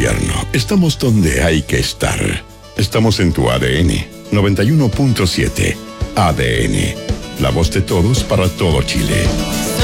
gobierno. Estamos donde hay que estar. Estamos en tu ADN. 91.7. ADN. La voz de todos para todo Chile.